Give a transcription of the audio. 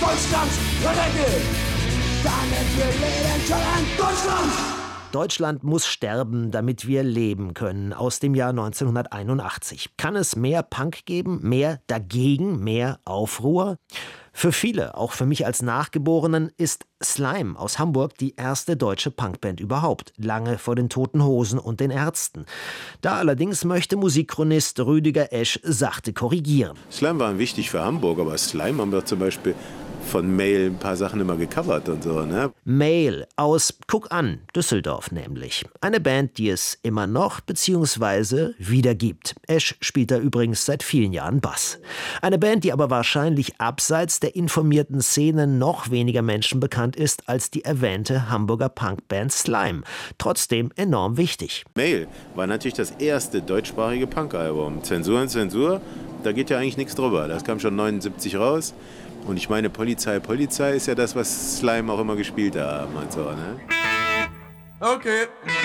Deutschlands retten, damit wir leben können. Deutschland! Deutschland muss sterben, damit wir leben können, aus dem Jahr 1981. Kann es mehr Punk geben, mehr dagegen, mehr Aufruhr? Für viele, auch für mich als Nachgeborenen, ist Slime aus Hamburg die erste deutsche Punkband überhaupt, lange vor den Toten Hosen und den Ärzten. Da allerdings möchte Musikchronist Rüdiger Esch sachte korrigieren. Slime waren wichtig für Hamburg, aber Slime haben wir zum Beispiel von Mail ein paar Sachen immer gecovert und so, ne? Mail aus Guck an, Düsseldorf nämlich. Eine Band, die es immer noch bzw. wieder gibt. Esch spielt da übrigens seit vielen Jahren Bass. Eine Band, die aber wahrscheinlich abseits der informierten Szene noch weniger Menschen bekannt ist als die erwähnte Hamburger Punkband Slime. Trotzdem enorm wichtig. Mail war natürlich das erste deutschsprachige Punk-Album. Zensur und Zensur, da geht ja eigentlich nichts drüber. Das kam schon 79 raus. Und ich meine, Polizei ist ja das, was Slime auch immer gespielt haben und so, ne? Okay.